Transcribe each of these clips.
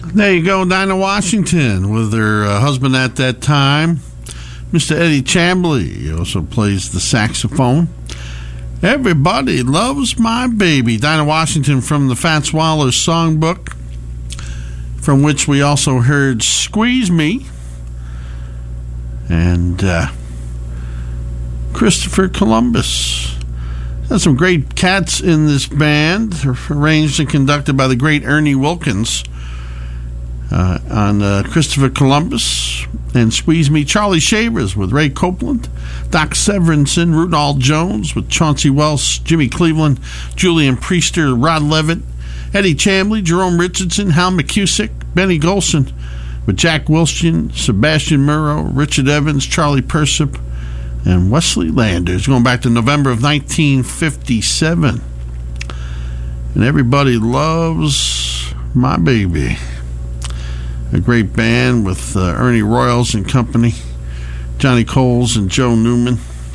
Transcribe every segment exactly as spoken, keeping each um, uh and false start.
There you go, Dinah Washington with her uh, husband at that time, Mister Eddie Chambly. He also plays the saxophone. Everybody Loves My Baby. Dinah Washington from the Fats Waller Songbook, from which we also heard Squeeze Me. And uh, Christopher Columbus. There's some great cats in this band, arranged and conducted by the great Ernie Wilkins. Uh, on uh, Christopher Columbus and Squeeze Me, Charlie Shavers with Ray Copeland, Doc Severinsen, Rudolph Jones with Chauncey Wells, Jimmy Cleveland, Julian Priester, Rod Levitt, Eddie Chambly, Jerome Richardson, Hal McCusick, Benny Golson with Jack Wilson, Sebastian Murrow, Richard Evans, Charlie Persip, and Wesley Landers, going back to November of nineteen fifty-seven. And Everybody Loves My Baby. A great band with uh, Ernie Royals and company, Johnny Coles and Joe Newman,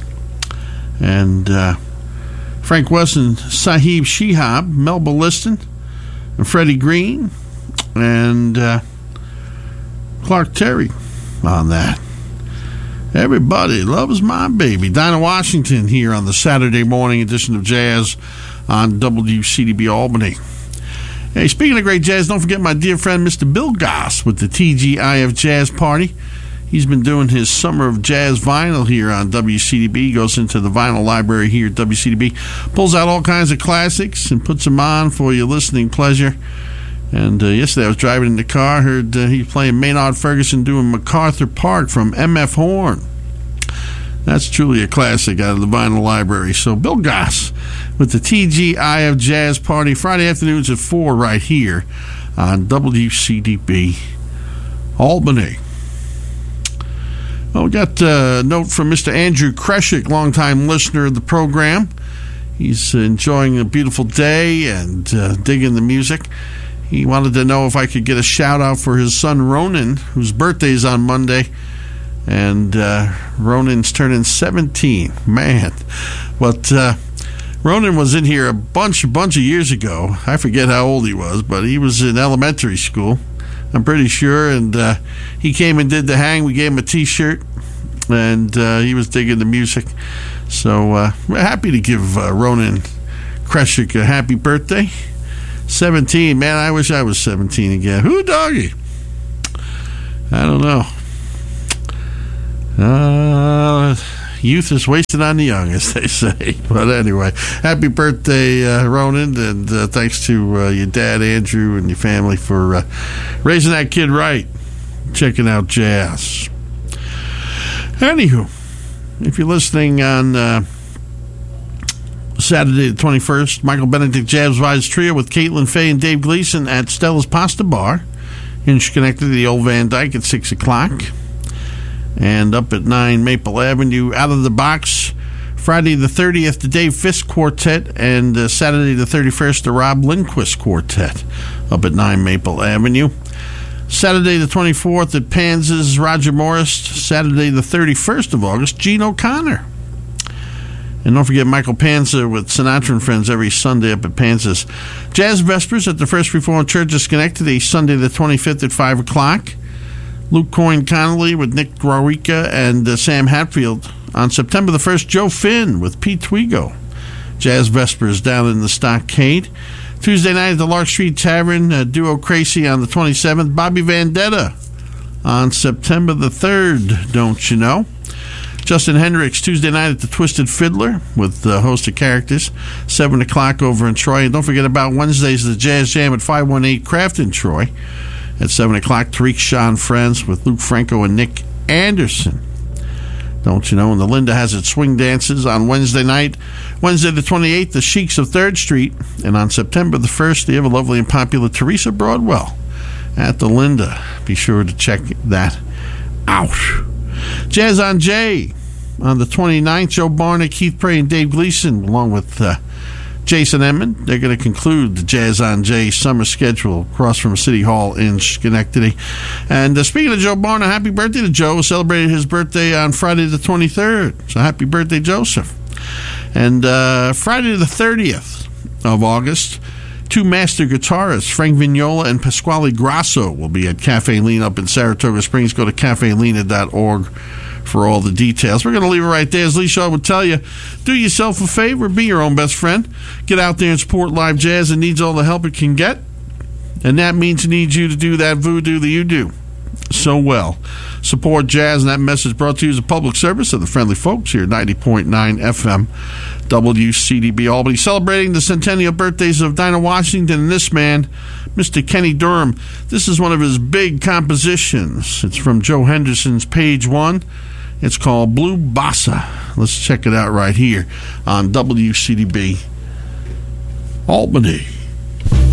and uh, Frank West and Sahib Shihab, Melba Liston, and Freddie Green, and uh, Clark Terry on that. Everybody Loves My Baby. Dinah Washington here on the Saturday morning edition of Jazz on W C D B Albany. Hey, speaking of great jazz, don't forget my dear friend Mister Bill Goss with the T G I F Jazz Party. He's been doing his Summer of Jazz vinyl here on W C D B. He goes into the vinyl library here at W C D B, pulls out all kinds of classics and puts them on for your listening pleasure. And uh, yesterday I was driving in the car, heard uh, he's playing Maynard Ferguson doing MacArthur Park from M F Horn. That's truly a classic out of the vinyl library. So Bill Goss with the T G I F Jazz Party, Friday afternoons at four right here on W C D B Albany. Well, we got a note from Mister Andrew Kreshik, longtime listener of the program. He's enjoying a beautiful day and uh, digging the music. He wanted to know if I could get a shout-out for his son Ronan, whose birthday is on Monday. And uh, Ronan's turning seventeen. Man. But uh, Ronan was in here a bunch, a bunch of years ago. I forget how old he was, but he was in elementary school, I'm pretty sure. And uh, he came and did the hang. We gave him a T-shirt, and uh, he was digging the music. So uh, we're happy to give uh, Ronan Kreshik a happy birthday. seventeen. Man, I wish I was seventeen again. Who, doggy? I don't know. Uh, youth is wasted on the young, as they say. But anyway, happy birthday, uh, Ronan, and uh, thanks to uh, your dad, Andrew, and your family for uh, raising that kid right, checking out jazz. Anywho, if you're listening on uh, Saturday the twenty-first, Michael Benedict Jazz Vibes Trio with Caitlin Fay and Dave Gleason at Stella's Pasta Bar in Schenectady, the Old Van Dyke at six o'clock. And up at nine Maple Avenue, Out of the Box, Friday the thirtieth, the Dave Fisk Quartet, and uh, Saturday the thirty-first, the Rob Lindquist Quartet, up at nine Maple Avenue. Saturday the twenty-fourth at Panzas, Roger Morris. Saturday the thirty-first of August, Gene O'Connor. And don't forget Michael Panza with Sinatra and Friends every Sunday up at Panzas. Jazz Vespers at the First Reformed Church of Schenectady, Sunday the twenty-fifth at five o'clock. Luke Coyne Connolly with Nick Grorica and uh, Sam Hatfield. On September the first, Joe Finn with Pete Twigo. Jazz Vespers down in the Stockade. Tuesday night at the Lark Street Tavern, uh, Duo Crazy on the twenty-seventh. Bobby Vendetta on September the third, don't you know? Justin Hendricks, Tuesday night at the Twisted Fiddler with a host of characters, seven o'clock over in Troy. And don't forget about Wednesdays, the Jazz Jam at five one eight Craft in Troy. At seven o'clock, Tariq Shaw and Friends with Luke Franco and Nick Anderson. Don't you know? And the Linda has its swing dances on Wednesday night. Wednesday the twenty-eighth, the Sheiks of third Street. And on September the first, the ever lovely and popular Teresa Broadwell at the Linda. Be sure to check that out. Jazz on Jay on the twenty-ninth, Joe Barnett, Keith Prey, and Dave Gleason, along with uh, Jason Emmond. They're going to conclude the Jazz on Jay summer schedule across from City Hall in Schenectady. And uh, speaking of Joe Barnett, happy birthday to Joe. Celebrated his birthday on Friday the twenty-third. So happy birthday, Joseph. And uh, Friday the thirtieth of August, Two master guitarists, Frank Vignola and Pasquale Grasso, will be at Cafe Lena up in Saratoga Springs. Go to cafe lena dot org for all the details. We're going to leave it right there. As Lee Shaw would tell you, do yourself a favor, be your own best friend. Get out there and support live jazz. It needs all the help it can get. And that means it needs you to do that voodoo that you do so well. Support jazz, and that message brought to you as a public service of the friendly folks here at ninety point nine F M W C D B Albany, celebrating the centennial birthdays of Dinah Washington and this man, Mister Kenny Durham. This is one of his big compositions. It's from Joe Henderson's Page One. It's called Blue Bossa. Let's check it out right here on W C D B Albany.